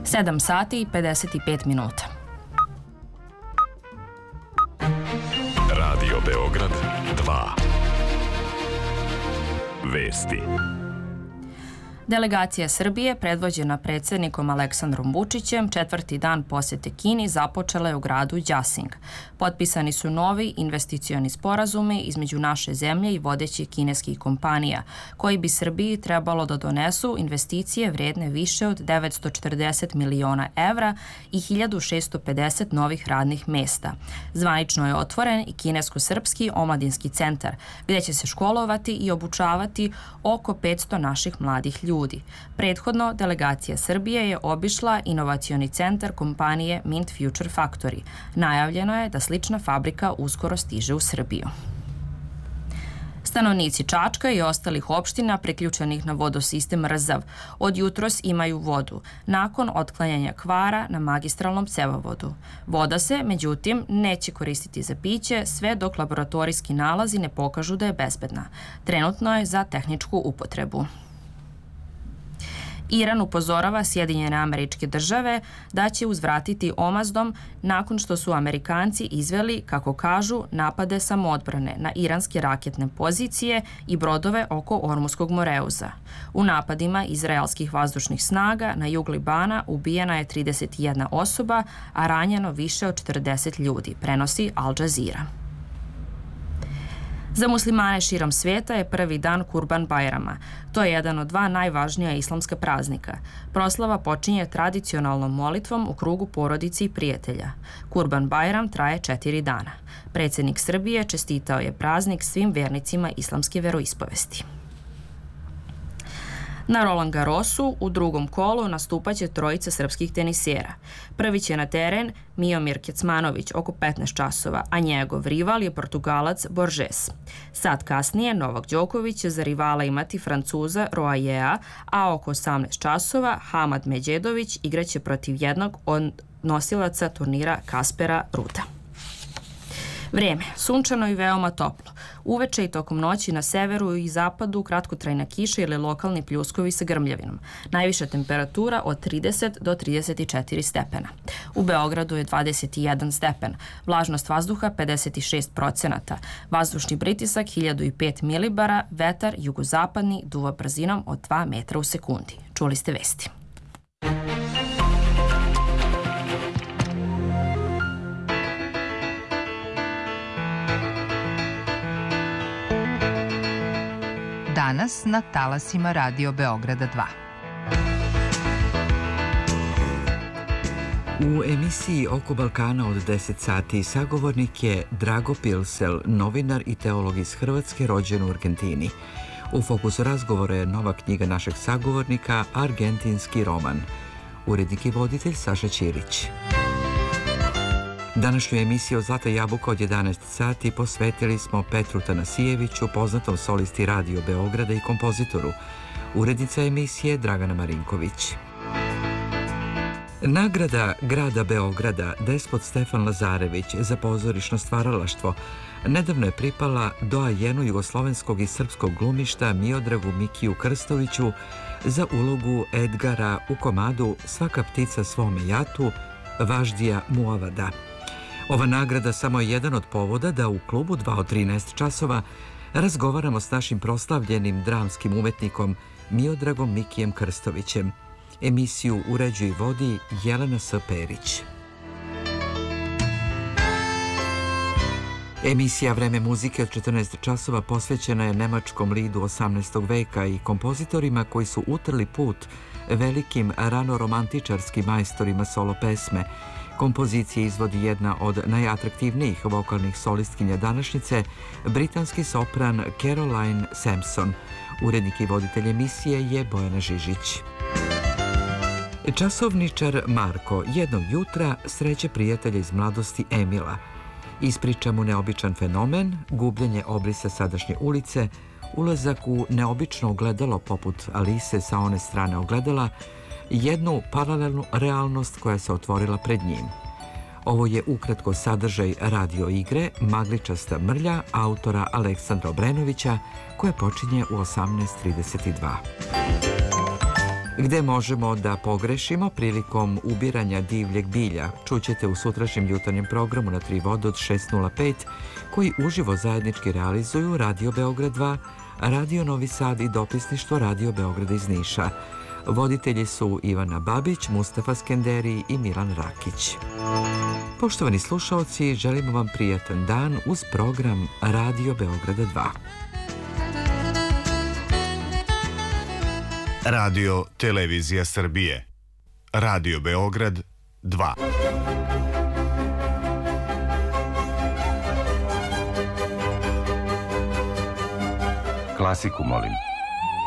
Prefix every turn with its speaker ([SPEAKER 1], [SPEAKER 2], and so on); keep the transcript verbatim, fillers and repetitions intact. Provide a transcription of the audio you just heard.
[SPEAKER 1] sedam sati i pedeset pet minuta.
[SPEAKER 2] Radio Beograd dva. Vesti.
[SPEAKER 1] Delegacija Srbije, predvođena predsjednikom Aleksandrom Vučićem, četvrti dan posjete Kini započela je u gradu Đasing. Potpisani su novi investicioni sporazumi između naše zemlje i vodećih kineskih kompanija, koji bi Srbiji trebalo da donesu investicije vrijedne više od devetsto četrdeset miliona evra i hiljadu šessto pedeset novih radnih mesta. Zvanično je otvoren i kinesko-srpski omladinski centar, gdje će se školovati i obučavati oko petsto naših mladih ljudi. Prethodno, delegacija Srbije je obišla inovacioni centar kompanije Mint Future Factory. Najavljeno je da slična fabrika uskoro stiže u Srbiju. Stanovnici Čačka i ostalih opština priključenih na vodosistem Rzav od jutros imaju vodu, nakon otklanjanja kvara na magistralnom cevovodu. Voda se, međutim, neće koristiti za piće sve dok laboratorijski nalazi ne pokažu da je bezbedna. Trenutno je za tehničku upotrebu. Iran upozorava Sjedinjene Američke Države da će uzvratiti omazdom nakon što su Amerikanci izveli, kako kažu, napade samoodbrane na iranske raketne pozicije i brodove oko Ormuskog moreuza. U napadima izraelskih vazdušnih snaga na jug Libana ubijena je trideset jedna osoba, a ranjeno više od četrdeset ljudi, prenosi Al Jazeera. Za muslimane širom svijeta je prvi dan Kurban Bajrama. To je jedan od dva najvažnija islamska praznika. Proslava počinje tradicionalnom molitvom u krugu porodici i prijatelja. Kurban Bajram traje četiri dana. Predsjednik Srbije čestitao je praznik svim vernicima islamske veroispovesti. Na Roland Garrosu u drugom kolu nastupaće trojica srpskih tenisera. Prvi će na teren Miomir Kecmanović oko petnaest časova, a njegov rival je Portugalac Borges. Sat kasnije Novak Đoković će za rivala imati Francuza Roajea, a oko osamnaest časova Hamad Međedović igraće protiv jednog od nosilaca turnira Kaspera Ruda. Vreme, sunčano i veoma toplo. Uveče i tokom noći na severu i zapadu kratkotrajna kiša ili lokalni pljuskovi sa grmljavinom. Najviša temperatura od trideset do trideset četiri stepena. U Beogradu je dvadeset jedan stepen, vlažnost vazduha pedeset šest procenata, vazdušni pritisak hiljadu pet milibara, vetar jugozapadni duva brzinom od dva metra u sekundi. Čuli ste vesti.
[SPEAKER 3] Danas na talasima Radio Beograda dva.
[SPEAKER 4] U emisiji Oko Balkana od deset sati sagovornik je Drago Pilsel, novinar i teolog iz Hrvatske, rođen u Argentini. U fokusu razgovora je nova knjiga našeg sagovornika, Argentinski roman. Urednik i voditelj Saša Ćirić. Današnju emisiju Zlata jabuka od jedanaest sati posvetili smo Petru Tanasijeviću, poznatom solisti Radio Beograda i kompozitoru. Urednica emisije Dragana Marinković. Nagrada grada Beograda Despot Stefan Lazarević za pozorišno stvaralaštvo nedavno je pripala doajenu jugoslovenskog i srpskog glumišta Miodragu Mikiju Krstoviću za ulogu Edgara u komadu Svaka ptica svome jatu Važdija Muavada. Ova nagrada samo je jedan od povoda da u klubu dva od trinaest časova razgovaramo s našim proslavljenim dramskim umetnikom Miodragom Mikijem Krstovićem. Emisiju uređuje i vodi Jelena S. Perić. Emisija Vreme muzike od četrnaest časova posvećena je nemačkom lidu osamnaestog veka i kompozitorima koji su utrli put velikim ranoromantičarskim majstorima solo pesme. Kompozicije izvodi jedna od najatraktivnijih vokalnih solistkinja današnjice, britanski sopran Caroline Sampson. Urednik i voditelj emisije je Bojana Žižić. Časovničar Marko jednog jutra sreće prijatelja iz mladosti Emila. Ispriča mu neobičan fenomen, gubljenje obrisa sadašnje ulice, ulazak u neobično ogledalo poput Alise sa one strane ogledala, jednu paralelnu realnost koja se otvorila pred njim. Ovo je ukratko sadržaj radio igre Magličasta mrlja autora Aleksandra Obrenovića koja počinje u osamnaest trideset dva. Gde možemo da pogrešimo prilikom ubiranja divljeg bilja, čućete u sutrašnjem jutarnjem programu na Tri vode od šest nula pet, koji uživo zajednički realizuju Radio Beograd dva, Radio Novi Sad i dopisništvo Radio Beograda iz Niša. Voditelji su Ivana Babić, Mustafa Skenderi i Milan Rakić. Poštovani slušaoci, želimo vam prijatan dan uz program Radio Beograda dva.
[SPEAKER 2] Radio Televizija Srbije. Radio Beograd dva.
[SPEAKER 5] Klasiku, molim.